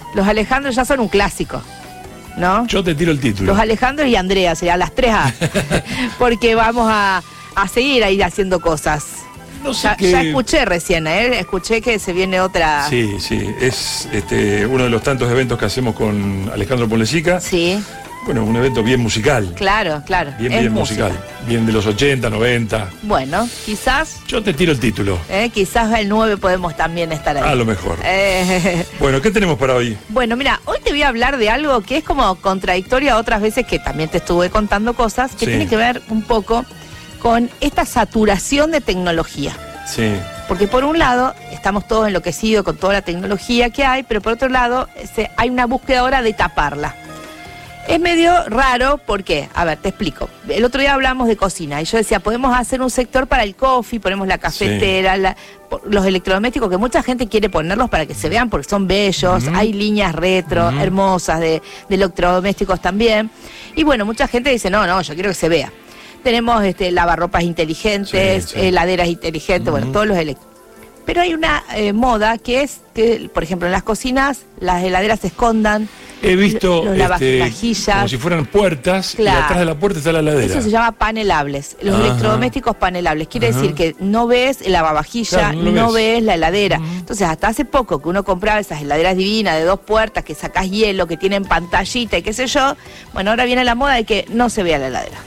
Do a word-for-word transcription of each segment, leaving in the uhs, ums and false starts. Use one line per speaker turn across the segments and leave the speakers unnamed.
Los Alejandros ya son un clásico, ¿no?
Yo te tiro el título.
Los Alejandros y Andrea, serían las tres A. Porque vamos a, a seguir ahí haciendo cosas.
No sé
ya,
qué...
ya escuché recién, ¿eh? Escuché que se viene otra...
Sí, sí, es este, uno de los tantos eventos que hacemos con Alejandro Ponlecica.
Sí.
Bueno, un evento bien musical.
Claro, claro.
Bien,
es
bien
música.
musical. Bien de los ochenta, noventa.
Bueno, quizás...
Yo te tiro el título.
Eh, quizás el nueve podemos también estar ahí.
A lo mejor.
Eh,
bueno, ¿qué tenemos para hoy?
Bueno, mira, hoy te voy a hablar de algo que es como contradictorio a otras veces que también te estuve contando cosas que
Sí.
tiene que ver un poco con esta saturación de tecnología.
Sí.
Porque por un lado estamos todos enloquecidos con toda la tecnología que hay, pero por otro lado se, hay una búsqueda ahora de taparla. Es medio raro porque, a ver, te explico. El otro día hablamos de cocina y yo decía, podemos hacer un sector para el coffee, ponemos la cafetera, sí. la, los electrodomésticos, que mucha gente quiere ponerlos para que se vean porque son bellos, uh-huh. hay líneas retro, uh-huh. hermosas de, de electrodomésticos también. Y bueno, mucha gente dice, no, no, yo quiero que se vea. Tenemos este, lavarropas inteligentes, sí, sí. heladeras inteligentes, uh-huh. bueno, todos los electrónicos. Pero hay una eh, moda que es que, por ejemplo, en las cocinas las heladeras se escondan.
He visto
los
este,
lavavajillas,
como si fueran puertas, claro. y atrás de la puerta está la heladera.
Eso se llama panelables, los Ajá. electrodomésticos panelables. Quiere
Ajá.
decir que no ves el lavavajilla, claro, no, no ves. ves la heladera. Uh-huh. Entonces, hasta hace poco que uno compraba esas heladeras divinas de dos puertas, que sacás hielo, que tienen pantallita y qué sé yo, bueno, ahora viene la moda de que no se vea la heladera.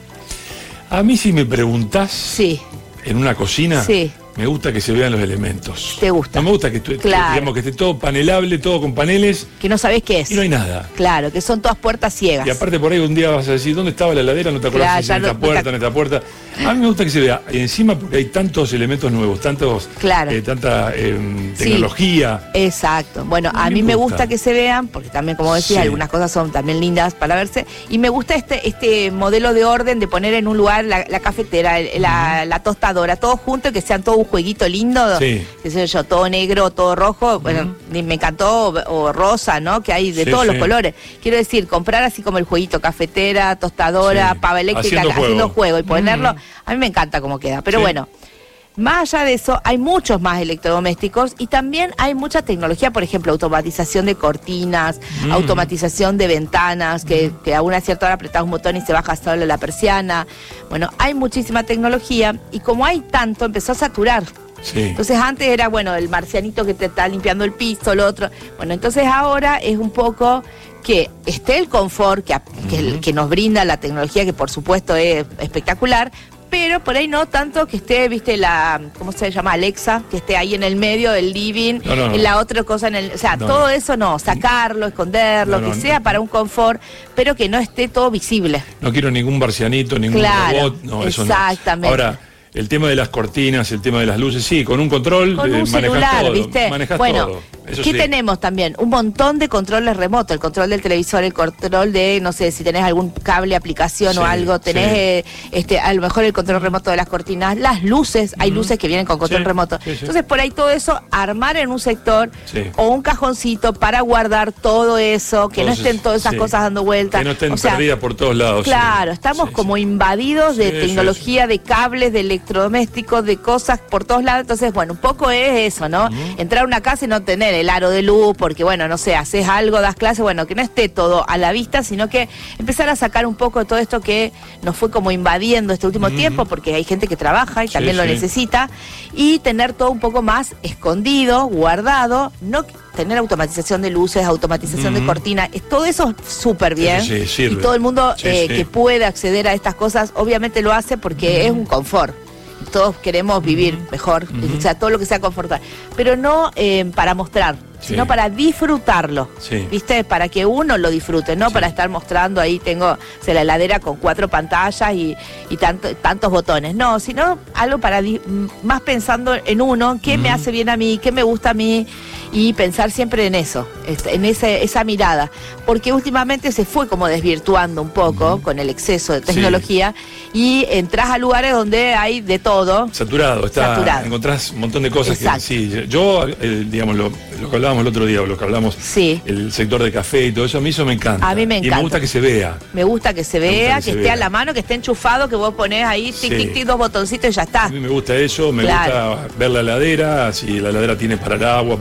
A mí si me preguntás,
sí.
en una cocina...
Sí.
Me gusta que se vean los elementos.
¿Te gusta?
No me gusta que, tu,
claro.
que, digamos, que esté todo panelable, todo con paneles.
Que no sabés qué es.
Y no hay nada.
Claro, que son todas puertas ciegas.
Y aparte por ahí un día vas a decir, ¿dónde estaba la heladera? No te acordás claro, si en esta no, puerta, no en esta puerta. A mí me gusta que se vea. Y encima porque hay tantos elementos nuevos, tantos,
claro.
eh, tanta eh, tecnología.
Sí, exacto. Bueno, a, a mí me gusta. gusta que se vean, porque también, como decía, sí. algunas cosas son también lindas para verse. Y me gusta este, este modelo de orden de poner en un lugar la, la cafetera, la, uh-huh. la tostadora, todo junto, que sean todo un jueguito lindo. Sí. Que sé yo, todo negro, todo rojo, bueno, uh-huh. me encantó, o, o rosa, ¿no? Que hay de sí, todos sí. los colores. Quiero decir, comprar así como el jueguito, cafetera, tostadora, sí. pava eléctrica, haciendo, haciendo juego. juego y ponerlo, uh-huh. a mí me encanta cómo queda. Pero sí. bueno, más allá de eso, hay muchos más electrodomésticos y también hay mucha tecnología, por ejemplo, automatización de cortinas, mm. automatización de ventanas, que, que a una cierta hora apretás un botón y se baja sola la persiana. Bueno, hay muchísima tecnología y como hay tanto, empezó a saturar. Sí. Entonces antes era, bueno, el marcianito que te está limpiando el piso, lo otro. Bueno, entonces ahora es un poco que esté el confort que, que, uh-huh. que nos brinda la tecnología, que por supuesto es espectacular, pero por ahí no tanto que esté, viste, la, ¿cómo se llama? Alexa, que esté ahí en el medio del living, no, no, no. en la otra cosa, en el, o sea, no, todo no. eso no, sacarlo, esconderlo, no, no, que sea no. para un confort, pero que no esté todo visible.
No quiero ningún marcianito, ningún
claro,
robot, no, eso no.
Exactamente.
Ahora, el tema de las cortinas, el tema de las luces, sí, con un control
con un
eh,
celular,
manejas todo,
¿viste?
manejas
bueno,
todo. Eso
¿qué
sí.
tenemos también? Un montón de controles remotos, el control del televisor, el control de, no sé, si tenés algún cable, aplicación sí, o algo, tenés sí. eh, este, a lo mejor el control remoto de las cortinas, las luces, hay mm. luces que vienen con control
sí,
remoto.
Sí, sí.
Entonces, por ahí todo eso, armar en un sector
sí.
o un cajoncito para guardar todo eso, que Entonces, no estén todas esas
sí.
cosas dando vueltas.
Que no estén
o sea,
perdidas por todos lados.
Claro, sí. estamos
sí,
como
sí.
invadidos de
sí,
tecnología,
sí, sí.
de cables, de electrodomésticos, de cosas por todos lados. Entonces, bueno, un poco es eso, ¿no? Mm. Entrar a una casa y no tener el aro de luz, porque, bueno, no sé, haces algo, das clases, bueno, que no esté todo a la vista, sino que empezar a sacar un poco de todo esto que nos fue como invadiendo este último mm. tiempo, porque hay gente que trabaja y sí, también lo sí. necesita, y tener todo un poco más escondido, guardado, no tener automatización de luces, automatización mm. de cortina, es, todo eso súper bien,
sí, sí,
y todo el mundo
sí,
eh,
sí.
que puede acceder a estas cosas, obviamente lo hace porque mm. es un confort. Todos queremos vivir mejor, uh-huh. o sea, todo lo que sea confortable, pero no eh, para mostrar, sí. sino para disfrutarlo, sí. ¿viste? Para que uno lo disfrute, no sí. para estar mostrando ahí tengo o sea, la heladera con cuatro pantallas y, y tanto, tantos botones, no, sino algo para di- más pensando en uno, qué uh-huh. me hace bien a mí, qué me gusta a mí, y pensar siempre en eso, en ese, esa mirada, porque últimamente se fue como desvirtuando un poco uh-huh. con el exceso de tecnología sí. y entras a lugares donde hay de todo.
Saturado, está,
Saturado.
Encontrás un montón de cosas
Exacto.
que sí, yo, el, digamos, lo, lo que hablábamos el otro día, o lo que hablamos,
sí.
el sector de café y todo eso, a mí eso me encanta.
A mí me encanta.
Y me gusta que se vea.
Me gusta que se vea, que, que se esté vea. a la mano, que esté enchufado, que vos ponés ahí, tic, sí. tic, tic, dos botoncitos y ya está.
A mí me gusta eso, me
claro.
gusta ver la heladera, si la heladera tiene para el agua, para el hielo.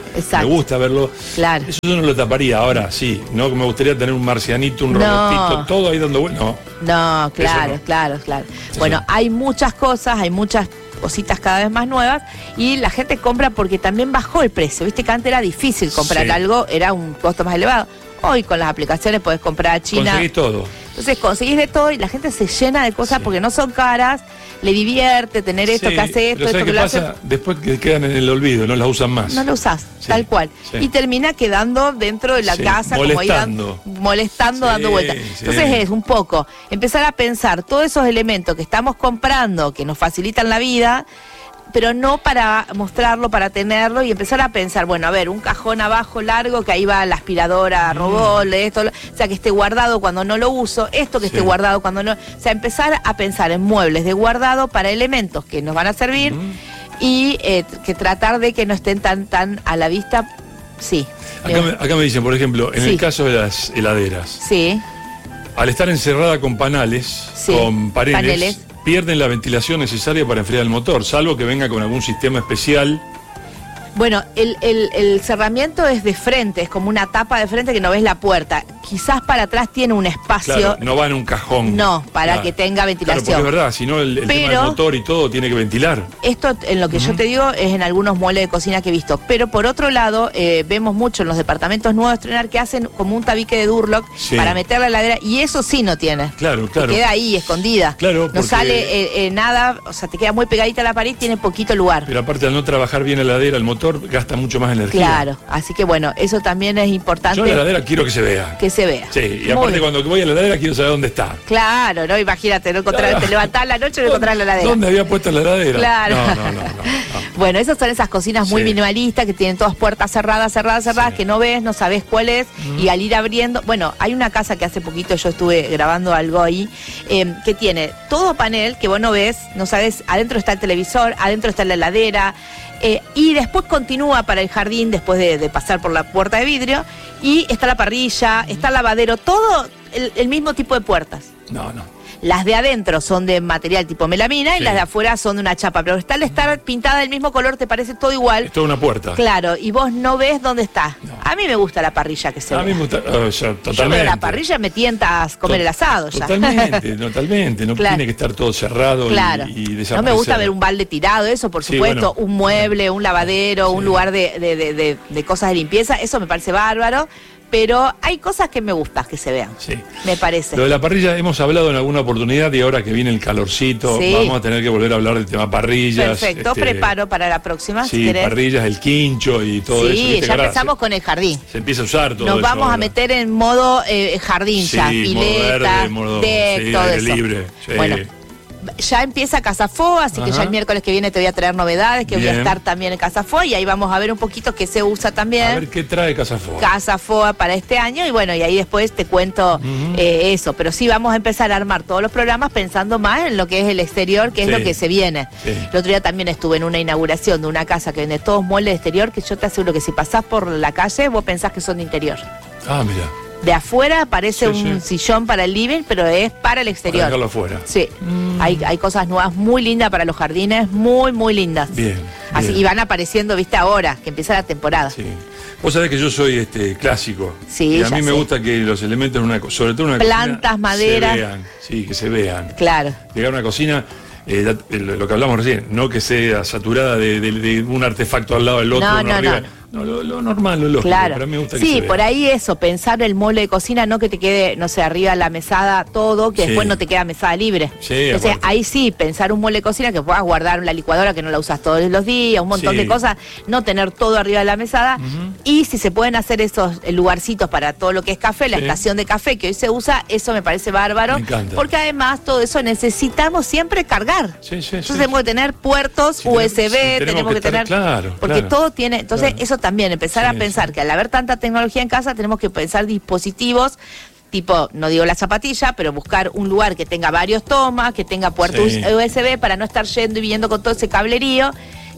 Exacto.
Me gusta verlo.
Claro.
Eso yo no lo taparía. Ahora sí, no me gustaría tener un marcianito, un
no.
robotito, todo ahí dando vueltas. No.
No, claro, no. claro, claro. Eso bueno, no. hay muchas cosas, hay muchas cositas cada vez más nuevas y la gente compra porque también bajó el precio. Viste que antes era difícil comprar sí. algo, era un costo más elevado. Hoy con las aplicaciones podés comprar a China.
Conseguís todo.
Entonces conseguís de todo y la gente se llena de cosas sí. porque no son caras, le divierte tener esto
sí,
que hace esto,
pero
esto
que
lo
pasa?
hace.
Después que quedan en el olvido, no las usan más.
No lo usás,
sí,
tal cual.
Sí.
Y termina quedando dentro de la
sí,
casa,
molestando.
como ahí, molestando,
sí,
dando vueltas.
Sí.
Entonces es un poco empezar a pensar todos esos elementos que estamos comprando, que nos facilitan la vida, pero no para mostrarlo, para tenerlo y empezar a pensar, bueno, a ver, un cajón abajo largo que ahí va la aspiradora, robot, mm. esto, lo, o sea, que esté guardado cuando no lo uso, esto que sí. esté guardado cuando no... O sea, empezar a pensar en muebles de guardado para elementos que nos van a servir mm. y eh, que tratar de que no estén tan, tan a la vista, sí.
Acá me, acá me dicen, por ejemplo, en sí. el caso de las heladeras,
sí.
al estar encerrada con panales, sí. con paneles, paneles pierden la ventilación necesaria para enfriar el motor, salvo que venga con algún sistema especial.
Bueno, el, el, el cerramiento es de frente, es como una tapa de frente que no ves la puerta. Quizás para atrás tiene un espacio.
Claro, no va en un cajón.
No, para claro. que tenga ventilación.
Claro, porque es verdad, si no el, el
Pero,
tema del motor y todo tiene que ventilar.
Esto, en lo que uh-huh. yo te digo, es en algunos muebles de cocina que he visto. Pero por otro lado, eh, vemos mucho en los departamentos nuevos estrenar que hacen como un tabique de Durlock sí. para meter la heladera, y eso sí no tiene.
Claro, claro.
Te queda ahí, escondida.
Claro,
porque... No sale eh, eh, nada, o sea, te queda muy pegadita a la pared, tiene poquito lugar.
Pero aparte, al no trabajar bien la heladera, el motor gasta mucho más energía.
Claro, así que bueno, eso también es importante.
Yo en la heladera quiero que se vea.
Que se vea.
Sí, y aparte cuando voy a la heladera quiero saber dónde está.
Claro, no, imagínate, no encontrar, claro. te levantás la noche y no encontrás la heladera.
¿Dónde había puesto la heladera?
Claro.
No, no, no, no, no.
Bueno, esas son esas cocinas muy sí. minimalistas que tienen todas puertas cerradas, cerradas, cerradas, sí. que no ves, no sabes cuál es, mm. y al ir abriendo, bueno, hay una casa que hace poquito yo estuve grabando algo ahí, eh, que tiene todo panel que vos no ves, no sabes, adentro está el televisor, adentro está la heladera, Eh, y después continúa para el jardín después de, de pasar por la puerta de vidrio y está la parrilla, está el lavadero, todo el, el mismo tipo de puertas.
No, no.
Las de adentro son de material tipo melamina sí. y las de afuera son de una chapa, pero está al estar pintada del mismo color te parece todo igual.
Es toda una puerta.
Claro, y vos no ves dónde está. No. A mí me gusta la parrilla que se ve.
A mí me gusta, uh, ya, totalmente.
Yo veo la parrilla me tientas comer to el asado ya.
Totalmente, totalmente. No claro. tiene que estar todo cerrado
claro.
y, y desaparecer.
No me gusta ver un balde tirado, eso por supuesto, sí, bueno. un mueble, un lavadero, sí. un lugar de, de, de, de, de cosas de limpieza, eso me parece bárbaro. Pero hay cosas que me gustan que se vean, sí. me parece.
Lo de la parrilla hemos hablado en alguna oportunidad y ahora que viene el calorcito, sí. vamos a tener que volver a hablar del tema parrillas.
Perfecto, este, preparo para la próxima.
Sí, si parrillas, el quincho y todo
sí,
eso.
Sí, ya empezamos se, con el jardín.
Se empieza a usar todo
Nos
eso
vamos
ahora.
a meter en modo eh, jardín
sí,
ya, pileta,
modo verde, modo,
deck,
sí,
todo
aire
eso.
libre. Sí.
Bueno. Ya empieza Casafó, así Ajá. que ya el miércoles que viene te voy a traer novedades, que Bien. voy a estar también en Casafó y ahí vamos a ver un poquito qué se usa también.
A ver qué trae Casafó.
Casafó para este año y bueno, y ahí después te cuento uh-huh. eh, eso, pero sí vamos a empezar a armar todos los programas pensando más en lo que es el exterior, que es sí. lo que se viene. Sí. El otro día también estuve en una inauguración de una casa que vende todos muebles de exterior, que yo te aseguro que si pasás por la calle vos pensás que son de interior.
Ah, mira.
De afuera parece sí, un
sí.
sillón para el living, pero es para el exterior.
Para dejarlo afuera.
Sí, mm. hay, hay cosas nuevas muy lindas para los jardines, muy, muy lindas.
Bien,
Así,
bien.
Y van apareciendo, viste, ahora, que empieza la temporada.
Sí. Vos sabés que yo soy este clásico.
Sí,
y a mí
sé.
me gusta que los elementos en una sobre todo en una
Plantas,
cocina,
madera.
se vean. Sí, que se vean.
Claro.
Llegar a una cocina... Eh, lo que hablamos recién, no que sea saturada de, de, de un artefacto al lado del otro,
no,
uno
no,
arriba.
No.
No, lo, lo normal, lo lógico,
claro.
pero a mí me gusta que
sí,
se vea.
por ahí eso, pensar el mueble de cocina, no que te quede, no sé, arriba la mesada todo, que sí. después no te queda mesada libre.
Sí,
o sea, ahí sí, pensar un mueble de cocina que puedas guardar la licuadora que no la usas todos los días, un montón
sí.
de cosas, no tener todo arriba de la mesada. Uh-huh. Y si se pueden hacer esos lugarcitos para todo lo que es café, la sí. estación de café que hoy se usa, eso me parece bárbaro.
Me encanta.
Porque además todo eso necesitamos siempre cargar.
Sí, sí,
entonces
sí.
tenemos que tener puertos
sí,
U S B,
sí, tenemos,
tenemos que,
que estar,
tener...
Claro,
porque
claro,
todo tiene... Entonces
claro.
eso también, empezar sí, a pensar sí. que al haber tanta tecnología en casa tenemos que pensar dispositivos tipo, no digo la zapatilla, pero buscar un lugar que tenga varios tomas, que tenga puertos sí. U S B para no estar yendo y viniendo con todo ese cablerío.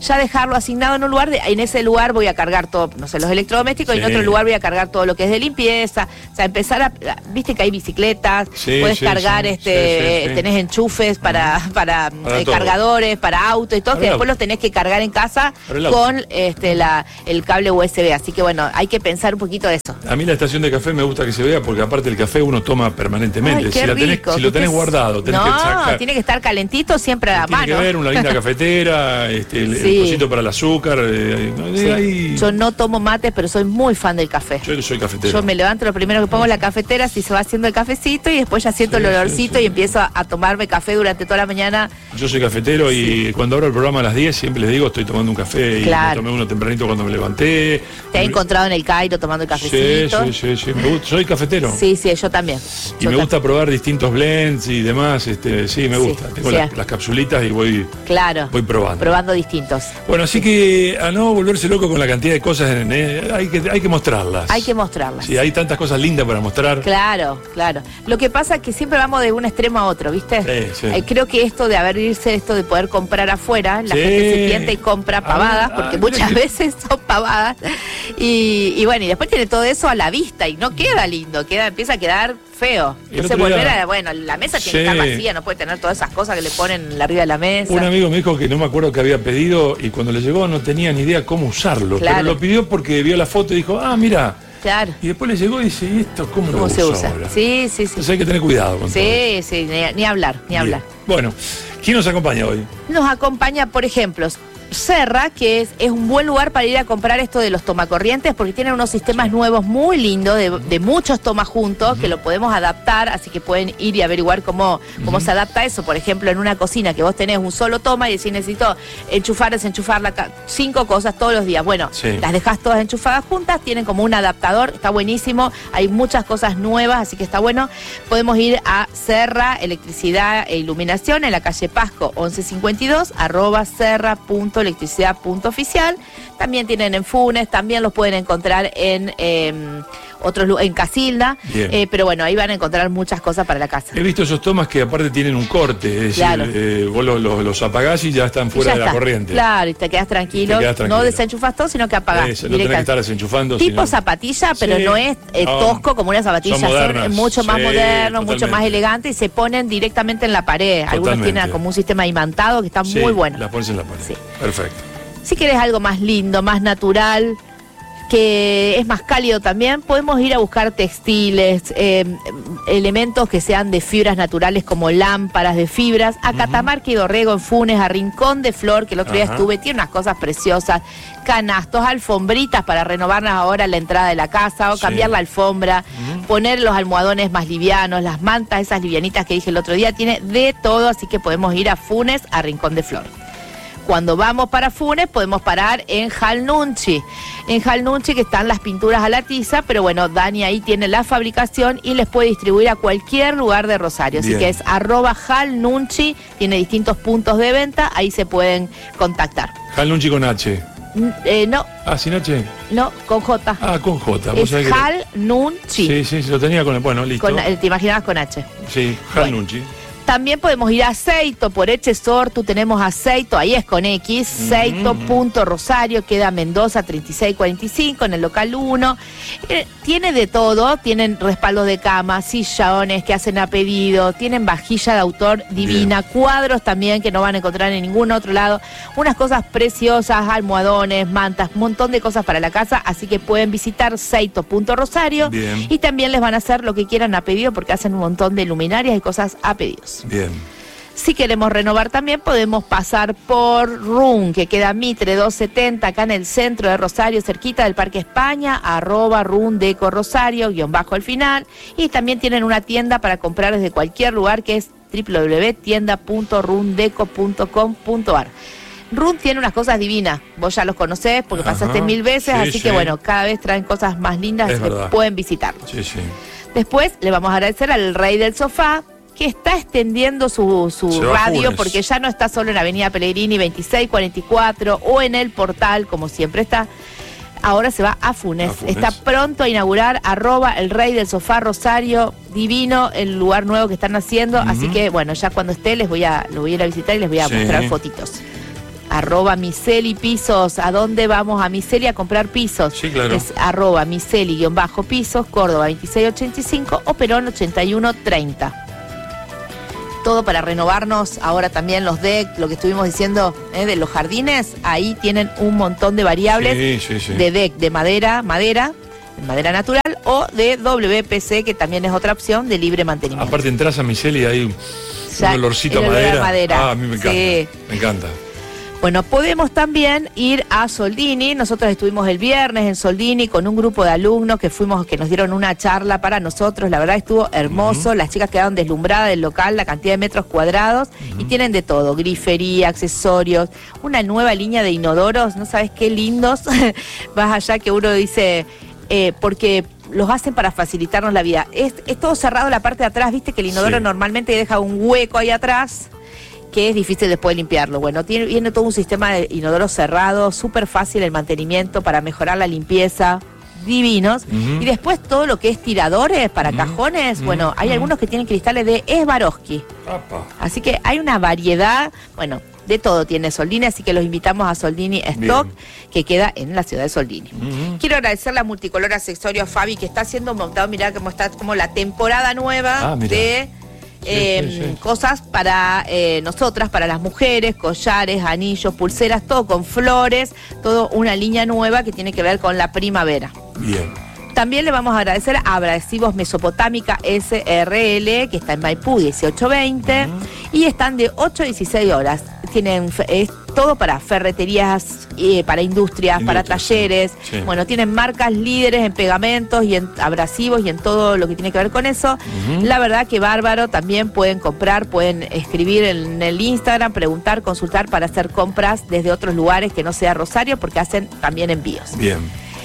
ya dejarlo asignado en un lugar, de, en ese lugar voy a cargar todo, no sé, los electrodomésticos, sí. y en otro lugar voy a cargar todo lo que es de limpieza, o sea, empezar a, viste que hay bicicletas, sí, puedes sí, cargar, sí, este, sí, sí, sí. tenés enchufes para, para, para eh, cargadores, para auto y todo, para que después los tenés que cargar en casa con este, la, el cable U S B, así que bueno, hay que pensar un poquito de eso.
A mí la estación de café me gusta que se vea porque aparte el café uno toma permanentemente. Ay, si, la tenés, si lo tenés guardado, tenés
no,
que sacar.
Tiene que estar calentito siempre a la
tiene
mano.
Tiene que haber una linda cafetera, este, el, sí. el cosito para el azúcar. Eh,
sí.
ahí...
Yo no tomo mates, pero soy muy fan del café.
Yo soy cafetero.
Yo me levanto, lo primero que pongo es la cafetera, si se va haciendo el cafecito y después ya siento sí, el olorcito sí, sí. y empiezo a, a tomarme café durante toda la mañana.
Yo soy cafetero sí. y cuando abro el programa a las diez siempre les digo estoy tomando un café
claro.
y me tomé uno tempranito cuando me levanté.
Te he encontrado en el Cairo tomando el cafecito.
Sí, sí, sí, sí. Me gusta, soy cafetero.
Sí, sí, yo también.
Y
yo
me
también.
gusta probar distintos blends y demás, este, sí, me gusta.
Sí,
Tengo
sí.
las, las capsulitas y voy,
claro,
voy probando.
Probando distintos.
Bueno, así sí. que a no volverse loco con la cantidad de cosas, eh, hay, que, hay que mostrarlas.
Hay que mostrarlas.
Sí, hay tantas cosas lindas para mostrar.
Claro, claro. Lo que pasa es que siempre vamos de un extremo a otro, ¿viste?
Sí, sí.
Eh, creo que esto de abrirse, esto de poder comprar afuera, la sí. gente se tienta y compra pavadas, ah, porque ah, muchas que... veces son pavadas. Y, y bueno, y después tiene todo eso a la vista y no queda lindo, queda, empieza a quedar feo. Entonces volver día... a, bueno, la mesa tiene sí. que estar vacía, no puede tener todas esas cosas que le ponen arriba de la mesa.
Un amigo me dijo que no me acuerdo que había pedido y cuando le llegó no tenía ni idea cómo usarlo, claro. pero lo pidió porque vio la foto y dijo, ah, mira.
Claro.
Y después le llegó y dice, ¿y esto cómo,
¿Cómo
lo
se
uso
usa?
Ahora?
Sí, sí, sí.
Entonces hay que tener cuidado con
sí,
todo.
Sí, sí, ni, ni hablar, ni Bien. hablar.
Bueno, ¿quién nos acompaña hoy?
Nos acompaña, por ejemplo, Serra, que es, es un buen lugar para ir a comprar esto de los tomacorrientes, porque tienen unos sistemas nuevos muy lindos, de, de muchos tomas juntos, uh-huh. que lo podemos adaptar, así que pueden ir y averiguar cómo, uh-huh. cómo se adapta eso. Por ejemplo, en una cocina que vos tenés un solo toma y decís, necesito enchufar, desenchufar la cinco cosas todos los días. Bueno, sí. las dejás todas enchufadas juntas, tienen como un adaptador, está buenísimo, hay muchas cosas nuevas, así que está bueno. Podemos ir a Serra, Electricidad e Iluminación, en la calle Pasco once cincuenta y dos, arroba serra punto electricidad punto oficial. También tienen en Funes, también los pueden encontrar en eh, otros en Casilda, eh, pero bueno, ahí van a encontrar muchas cosas para la casa.
He visto esos tomas que aparte tienen un corte, es decir,
claro.
eh, vos los, los, los apagás y ya están fuera ya de está. la corriente.
Claro, y te quedas tranquilo, te quedas tranquilo. No desenchufas todo, sino que apagás.
Eso, no tenés que estar desenchufando.
Tipo
sino...
zapatilla, pero sí. no es eh, tosco como una zapatilla, son, son mucho más sí, modernos, totalmente. mucho más elegantes y se ponen directamente en la pared. Totalmente. Algunos tienen como un sistema imantado que está sí, muy bueno.
Las pones en la pared. Sí. Perfecto.
Si querés algo más lindo, más natural, que es más cálido también, podemos ir a buscar textiles, eh, elementos que sean de fibras naturales como lámparas de fibras, a uh-huh. Catamarca y Dorrego en Funes, a Rincón de Flor, que el otro uh-huh. día estuve, tiene unas cosas preciosas, canastos, alfombritas para renovarlas ahora la entrada de la casa o sí. cambiar la alfombra, uh-huh. poner los almohadones más livianos, las mantas, esas livianitas que dije el otro día, tiene de todo, así que podemos ir a Funes, a Rincón de Flor. Cuando vamos para Funes podemos parar en Jalnunchi. En Jalnunchi que están las pinturas a la tiza, pero bueno, Dani ahí tiene la fabricación y les puede distribuir a cualquier lugar de Rosario. Bien. Así que es arroba Jalnunchi, tiene distintos puntos de venta, ahí se pueden contactar.
Jalnunchi con H.
Eh, no.
Ah, sin H.
No, con J.
Ah, con J.
Es Jalnunchi.
Sí, sí, sí, lo tenía con el, bueno, listo.
Con, te imaginabas con H.
Sí, Jalnunchi. Bueno.
También podemos ir a Aceito, por Echesortu tenemos Aceito, ahí es con X, Aceito punto Rosario, queda Mendoza treinta y seis cuarenta y cinco en el local uno. Eh, tiene de todo, tienen respaldos de cama, sillones que hacen a pedido, tienen vajilla de autor divina, Bien. cuadros también que no van a encontrar en ningún otro lado, unas cosas preciosas, almohadones, mantas, un montón de cosas para la casa, así que pueden visitar Aceito punto Rosario Bien. y también les van a hacer lo que quieran a pedido porque hacen un montón de luminarias y cosas a pedidos.
Bien.
Si queremos renovar también podemos pasar por Run, que queda Mitre doscientos setenta, acá en el centro de Rosario, cerquita del Parque España, arroba Run Deco Rosario, guión bajo al final. Y también tienen una tienda para comprar desde cualquier lugar que es w w w punto tienda punto rundeco punto com punto a r. Run tiene unas cosas divinas, vos ya los conocés porque Ajá. pasaste mil veces, sí, así sí. que bueno, cada vez traen cosas más lindas que pueden visitarlos.
Sí, sí.
Después le vamos a agradecer al Rey del Sofá, que está extendiendo su, su radio porque ya no está solo en Avenida Pellegrini veintiséis cuarenta y cuatro o en el portal, como siempre está. Ahora se va a Funes. a Funes. Está pronto a inaugurar arroba el Rey del Sofá Rosario, divino el lugar nuevo que están haciendo. Uh-huh. Así que bueno, ya cuando esté les voy a, lo voy a ir a visitar y les voy a sí. mostrar fotitos. arroba Miseli Pisos. ¿A dónde vamos? A Miseli a comprar pisos.
Sí, claro.
Es arroba Miseli-Pisos, Córdoba veintiséis ochenta y cinco o Perón ochenta y uno treinta. Todo para renovarnos. Ahora también los deck, lo que estuvimos diciendo eh, de los jardines, ahí tienen un montón de variables.
Sí, sí, sí.
De deck de madera, madera, madera natural o de W P C, que también es otra opción de libre mantenimiento.
Aparte entras a Miseli y hay un,
ya,
un olorcito a madera. madera. Ah, a mí me encanta. Sí. Me encanta.
Bueno, podemos también ir a Soldini. Nosotros estuvimos el viernes en Soldini con un grupo de alumnos que fuimos, que nos dieron una charla para nosotros. La verdad estuvo hermoso. Uh-huh. Las chicas quedaron deslumbradas del local, la cantidad de metros cuadrados. Uh-huh. Y tienen de todo, grifería, accesorios, una nueva línea de inodoros. No sabes qué lindos. Vas allá que uno dice, eh, porque los hacen para facilitarnos la vida. Es, es todo cerrado la parte de atrás. Viste que el inodoro sí. normalmente deja un hueco ahí atrás, que es difícil después limpiarlo. Bueno, tiene, viene todo un sistema de inodoro cerrado, súper fácil el mantenimiento para mejorar la limpieza, divinos. Uh-huh. Y después todo lo que es tiradores para uh-huh. cajones, uh-huh. bueno, hay uh-huh. algunos que tienen cristales de Swarovski. Apa. Así que hay una variedad, bueno, de todo tiene Soldini, así que los invitamos a Soldini Stock, bien, que queda en la ciudad de Soldini. Uh-huh. Quiero agradecerle a Multicolor Accesorios Fabi, que está haciendo montado, mirá cómo está como la temporada nueva ah, de... Eh, sí, sí, sí. cosas para eh, nosotras, para las mujeres, collares, anillos, pulseras, todo con flores, todo una línea nueva que tiene que ver con la primavera.
Bien.
También le vamos a agradecer a Abrasivos Mesopotámica S R L, que está en Maipú dieciocho veinte, uh-huh. y están de ocho a dieciséis horas. Tienen es todo para ferreterías, eh, para industrias, Industria, para talleres. Sí. Sí. Bueno, tienen marcas líderes en pegamentos y en abrasivos y en todo lo que tiene que ver con eso. Uh-huh. La verdad que bárbaro. También pueden comprar, pueden escribir en el Instagram, preguntar, consultar para hacer compras desde otros lugares que no sea Rosario, porque hacen también envíos.
Bien.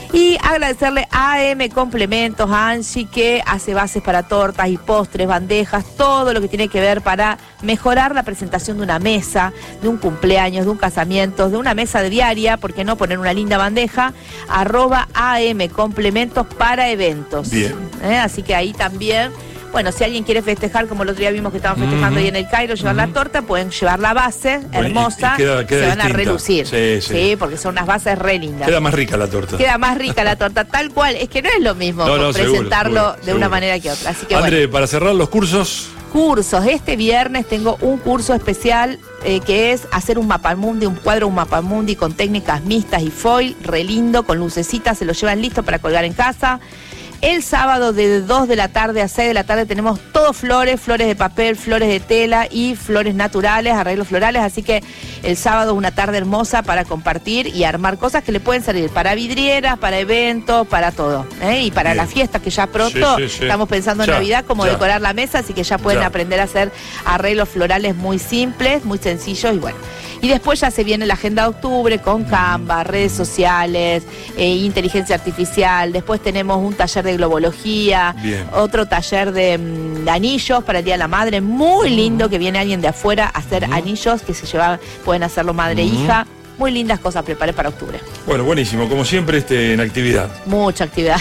Y agradecerle a A M Complementos, a Angie, que hace bases para tortas y postres, bandejas, todo lo que tiene que ver para mejorar la presentación de una mesa, de un cumpleaños, de un casamiento, de una mesa diaria, ¿por qué no poner una linda bandeja? Arroba A M Complementos para eventos.
Bien.
¿Eh? Así que ahí también... Bueno, si alguien quiere festejar, como el otro día vimos que estaban festejando uh-huh. ahí en el Cairo, llevar uh-huh. la torta, pueden llevar la base, bueno, hermosa, y, y queda, queda se van distinta. A relucir.
Sí, sí.
sí, porque son unas bases re lindas.
Queda más rica la torta.
Queda más rica la torta, tal cual. Es que no es lo mismo no, no, presentarlo seguro, seguro, de seguro. Una manera que otra. Así que
André,
bueno.
para cerrar los cursos...
Cursos. Este viernes tengo un curso especial eh, que es hacer un mapamundi, un cuadro, un mapamundi con técnicas mixtas y foil, re lindo, con lucecitas, se lo llevan listo para colgar en casa. El sábado de dos de la tarde a seis de la tarde tenemos todo flores, flores de papel, flores de tela y flores naturales, arreglos florales, así que el sábado una tarde hermosa para compartir y armar cosas que le pueden servir para vidrieras, para eventos, para todo, ¿eh? Y para las fiestas que ya pronto sí, sí, sí. estamos pensando en ya, Navidad, como ya. decorar la mesa, así que ya pueden ya. aprender a hacer arreglos florales muy simples, muy sencillos y bueno. Y después ya se viene la agenda de octubre con Canva, redes sociales, eh, inteligencia artificial. Después tenemos un taller de globología, bien. Otro taller de, de anillos para el Día de la Madre, muy lindo, que viene alguien de afuera a hacer uh-huh. anillos que se llevan, pueden hacerlo madre e uh-huh. hija. Muy lindas cosas preparé para octubre.
Bueno, buenísimo, como siempre este, en actividad.
Mucha actividad.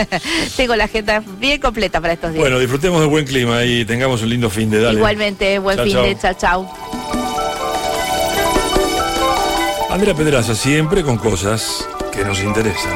Tengo la agenda bien completa para estos días.
Bueno, disfrutemos del buen clima y tengamos un lindo fin de dale.
Igualmente, buen
chau,
fin
chau.
de chao, chao.
Andrea Pedraza, siempre con cosas que nos interesan.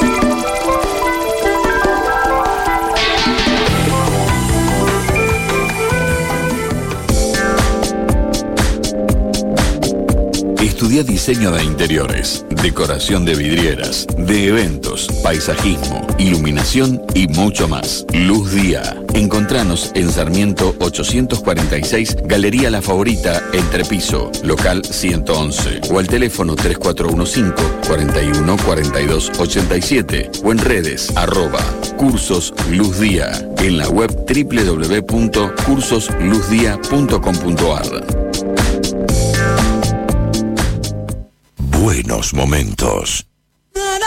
Estudia diseño de interiores, decoración de vidrieras, de eventos, paisajismo, iluminación y mucho más. Luz Día. Encontranos en Sarmiento ochocientos cuarenta y seis, Galería La Favorita, Entrepiso, local ciento once. O al teléfono tres cuatro uno cinco, cuatro uno, cuatro dos ocho siete. O en redes, arroba, cursos Luz Día. En la web doble u doble u doble u punto cursos luz día punto com punto a r. Buenos momentos.